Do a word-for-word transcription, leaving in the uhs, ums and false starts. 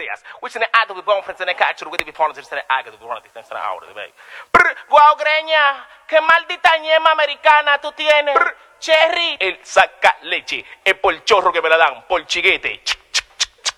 Gracias. We send out the bone friends and the catch with the phones and the agate with one of the things that out of the bay. Guau, greña, qué maldita ñema americana tú tienes. Cherry. El saca leche, es por chorro que me la dan, por chiguete.